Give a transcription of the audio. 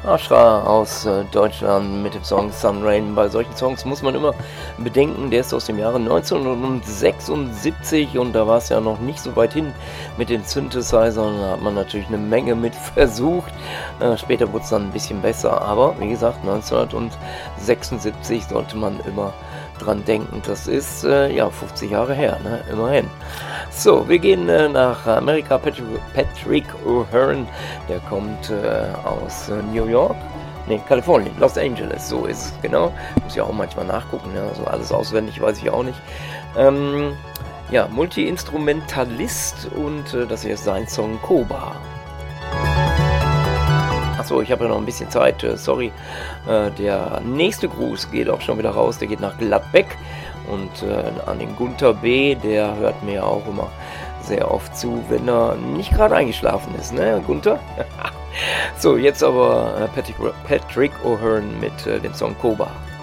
Ashra aus Deutschland mit dem Song Sun Rain. Bei solchen Songs muss man immer bedenken, der ist aus dem Jahre 1976 und da war es ja noch nicht so weit hin mit den Synthesizern. Da hat man natürlich eine Menge mit versucht. Später wurde es dann ein bisschen besser, aber wie gesagt, 1976 sollte man immer dran denken. Das ist 50 Jahre her, ne? Immerhin. So, wir gehen nach Amerika. Patrick O'Hearn, der kommt aus New York. Ne, Kalifornien, Los Angeles, so ist es, genau. Muss ja auch manchmal nachgucken, ne? Also alles auswendig weiß ich auch nicht. Multi-Instrumentalist und das hier ist sein Song Koba. Achso, ich habe ja noch ein bisschen Zeit, sorry. Der nächste Gruß geht auch schon wieder raus, der geht nach Gladbeck. Und an den Gunther B., der hört mir auch immer sehr oft zu, wenn er nicht gerade eingeschlafen ist, ne, Gunther? So, jetzt aber Patrick O'Hearn mit dem Song Koba.